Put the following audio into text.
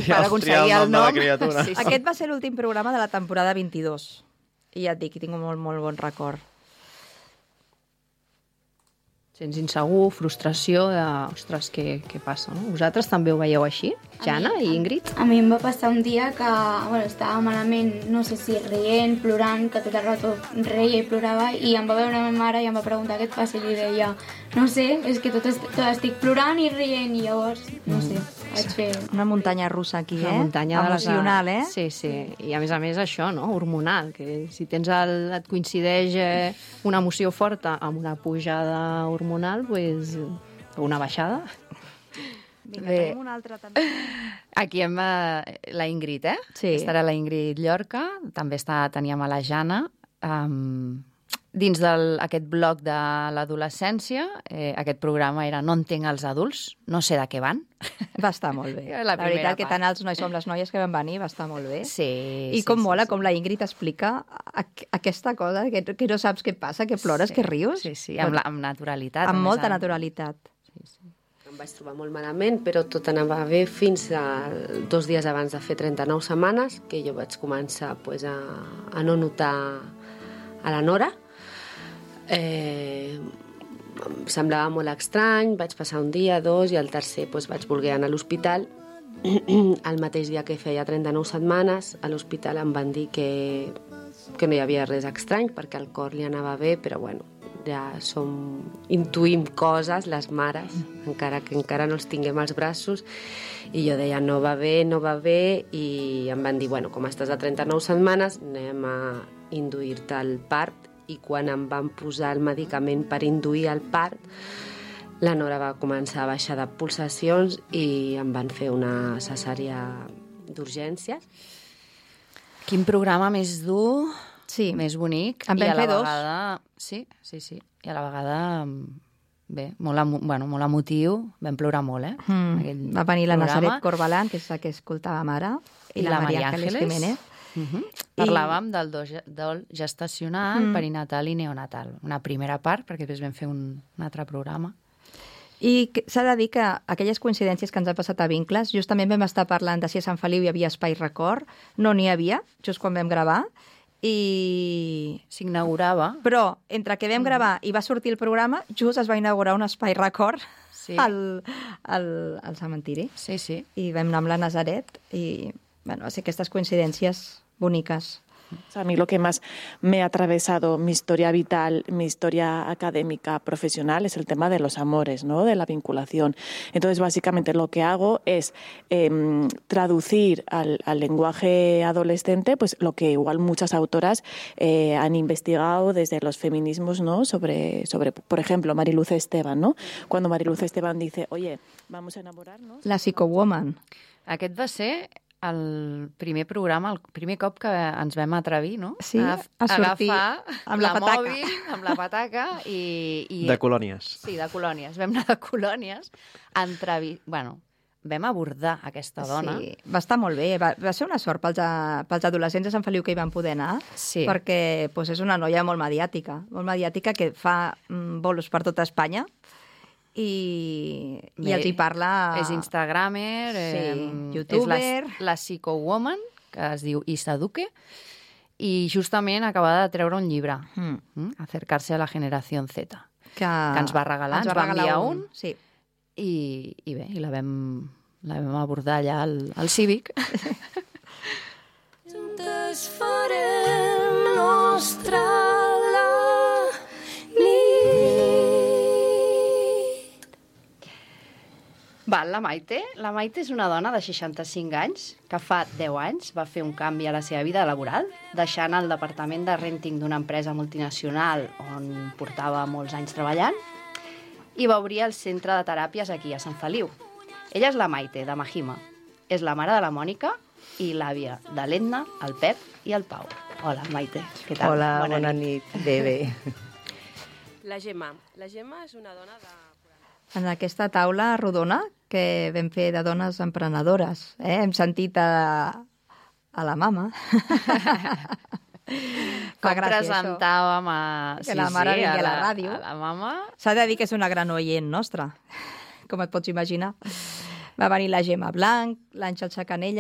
per aconseguir el nom. Sí. Aquest va ser l'últim programa de la temporada 22. I ja et dic, tinc un molt, molt bon record. Sents insegur, frustració de, ostres, què passa, no? Vosaltres també ho veieu així? Jana i Ingrid? A mi em va passar un dia que estava malament, no sé si rient, plorant, que tot el rato reia i plorava, i em va veure la meva mare i em va preguntar què et passa, i li deia, no sé, és que tot estic plorant i rient, i llavors, no sé, vaig fer... Una muntanya russa aquí, Una muntanya emocional, Sí. I a més això, no? Hormonal, que si tens et coincideix una emoció forta amb una pujada hormonal, pues, o una baixada. Vinga, tenim una altra també. Aquí hem la Ingrid, Sí. Aquesta era la Ingrid Llorca, també teníem a la Jana. Dins d'aquest bloc de l'adolescència, aquest programa era No entenc els adults, no sé de què van. Va estar molt bé. La veritat que part. tant els nois com les noies que van venir va estar molt bé. Sí. I com mola, com la Ingrid explica aquesta cosa, que no saps què passa, que plores, que rius. Sí, amb naturalitat. Amb molta naturalitat. Sí. Em vaig trobar molt malament, però tot anava bé fins a 2 dies abans de fer 39 setmanes, que jo vaig començar a no notar a la Nora. Em semblava molt estrany, vaig passar un dia, 2, i el tercer vaig voler anar a l'hospital. El mateix dia que feia 39 setmanes, a l'hospital em van dir que no hi havia res estrany, perquè el cor li anava bé, però bueno, ja intuïm coses, les mares, encara que encara no els tinguem als braços, i jo deia, no va bé, i em van dir, bueno, com estàs a 39 setmanes, anem a induir-te al part, i quan em van posar el medicament per induir el part, la Nora va començar a baixar de pulsacions i em van fer una cesària d'urgències. Quin programa més dur, més bonic. En vam fer 2. Sí. I a la vegada, bé, molt emotiu. Vam plorar molt, Va venir la Nazaret Corbalán, que és la que escoltàvem ara, i la Maria Ángeles Jiménez. Parlàvem del dol gestacional, perinatal i neonatal. Una primera part, perquè després vam fer un altre programa. I s'ha de dir que aquelles coincidències que ens han passat a Vincles, justament vam estar parlant de si a Sant Feliu hi havia espai record, no n'hi havia, just quan vam gravar, i s'inaugurava. Però entre que vam gravar i va sortir el programa, just es va inaugurar un espai record al cementiri. Sí. I vam anar amb la Nazaret i, bueno, va ser aquestes coincidències boniques. O sea, a mí lo que más me ha atravesado mi historia vital, mi historia académica, profesional, es el tema de los amores, ¿no? De la vinculación. Entonces, básicamente lo que hago es traducir al lenguaje adolescente pues lo que igual muchas autoras han investigado desde los feminismos, ¿no? Sobre, por ejemplo, Mariluz Esteban, ¿no? Cuando Mariluz Esteban dice, oye, vamos a enamorarnos... La Psychowoman. Aquest va ser el primer programa, el primer cop que ens vam atrevir, no? Sí, a sortir agafar amb la pataca. mòbil, amb la pataca i... De colònies. Sí, de colònies. Vam anar de colònies a vam abordar aquesta dona. Sí, va estar molt bé. Va ser una sort pels adolescents de Sant Feliu que hi van poder anar, perquè és una noia molt mediàtica que fa bolos per tota Espanya, i els hi parla... És instagramer, youtuber... És la Psychowoman, que es diu Isa Duque, i justament acaba de treure un llibre, Acercarse a la generació Z, que ens va regalar, ens va enviar un, sí. i bé, i la vam abordar allà al Cívic. Juntes farem nostra la nit. La Maite. La Maite és una dona de 65 anys que fa 10 anys va fer un canvi a la seva vida laboral, deixant el departament de renting d'una empresa multinacional on portava molts anys treballant i va obrir el centre de teràpies aquí a Sant Feliu. Ella és la Maite, de Mahima. És la mare de la Mònica i l'àvia de l'Edna, el Pep i el Pau. Hola, Maite. Què tal? Hola, bona nit. Bé. La Gemma. La Gemma és una dona de... En aquesta taula rodona que vam fer de dones emprenedores. Hem sentit a la mama. Com presentàvem que la mare vingui a la ràdio. A la mama. S'ha de dir que és una gran oient nostra, com et pots imaginar. Va venir la Gemma Blanc, l'Àngel Sacanella,